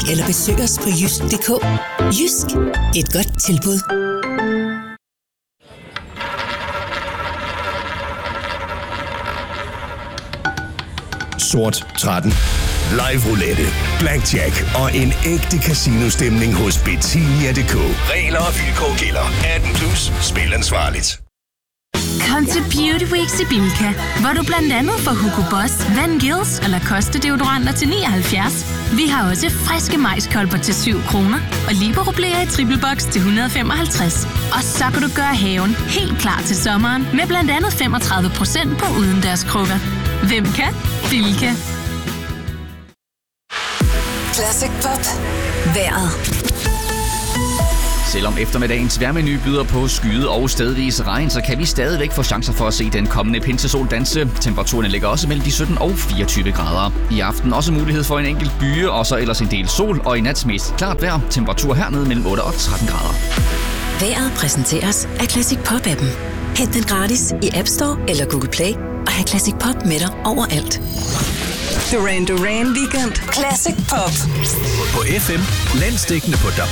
eller besøg os på jysk.dk. Jysk, et godt tilbud. Sort 13. Live roulette, blackjack og en ægte casino-stemning hos Betania.dk. Regler og vilkår gælder. 18+. Spil ansvarligt. Kom til Beauty Week i Bilka, hvor du blandt andet får Hugo Boss, Van Gils og Lacoste deodoranter til 79. Vi har også friske majskolber til 7 kroner og Libero-blæer i triple box til 155. Og så kan du gøre haven helt klar til sommeren med blandt andet 35% på udendørskrukker. Hvem kan? Bilka. Classic Pop. Vejret. Selvom eftermiddagens vejrmenu byder på skyde og stedvis regn, så kan vi stadigvæk få chancer for at se den kommende pinsesol danse. Temperaturen ligger også mellem de 17 og 24 grader. I aften også mulighed for en enkelt bye, og så ellers en del sol, og i nat mest klart vejr. Temperatur hernede mellem 8 og 13 grader. Vejret præsenteres af Classic Pop-appen. Hent den gratis i App Store eller Google Play, og have Classic Pop med dig overalt. Duran Duran Weekend. Classic Pop. På FM, landsdækkende på